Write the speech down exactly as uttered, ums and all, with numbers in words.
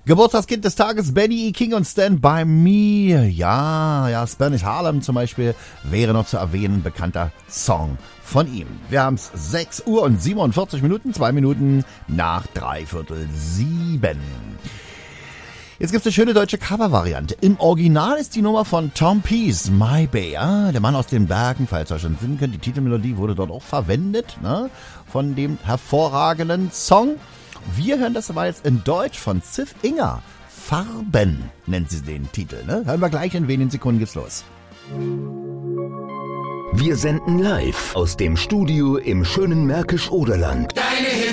Geburtstagskind des Tages, Benny E. King und Stand By Me. Ja, ja, Spanish Harlem zum Beispiel wäre noch zu erwähnen, bekannter Song von ihm. Wir haben es sechs Uhr und siebenundvierzig Minuten, zwei Minuten nach dreiviertel sieben. Jetzt gibt es eine schöne deutsche Cover-Variante. Im Original ist die Nummer von Tom Peace, My Bay. Ja, der Mann aus den Bergen, falls ihr euch schon finden könnt. Die Titelmelodie wurde dort auch verwendet, ne, von dem hervorragenden Song. Wir hören das aber jetzt in Deutsch von Ziff Inger. Farben nennt sie den Titel. Ne? Hören wir gleich, in wenigen Sekunden geht's los. Wir senden live aus dem Studio im schönen Märkisch-Oderland. Deine